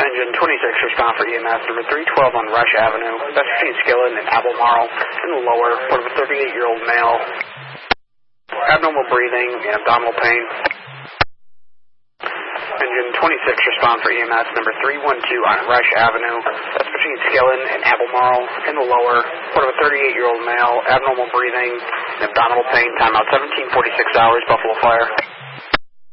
Engine 26, respond for EMS number 312 on Rush Avenue. That's between Skillen and Albemarle in the lower, part of a 38-year-old male. Abnormal breathing and abdominal pain. Engine 26, respond for EMS number 312 on Rush Avenue. That's between Skillen and Albemarle in the lower, part of a 38-year-old male. Abnormal breathing and abdominal pain. Timeout 17:46 hours, Buffalo Fire.